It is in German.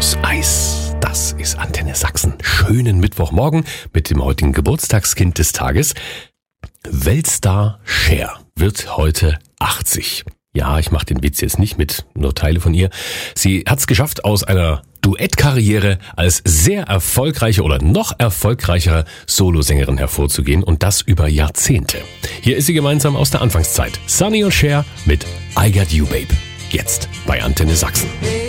aus Eis. Das ist Antenne Sachsen. Schönen Mittwochmorgen mit dem heutigen Geburtstagskind des Tages. Weltstar Cher wird heute 80. Ja, ich mache den Witz jetzt nicht mit, nur Teile von ihr. Sie hat's geschafft, aus einer Duettkarriere als sehr erfolgreiche oder noch erfolgreichere Solosängerin hervorzugehen und das über Jahrzehnte. Hier ist sie gemeinsam aus der Anfangszeit. Sunny und Cher mit I Got You Babe. Jetzt bei Antenne Sachsen.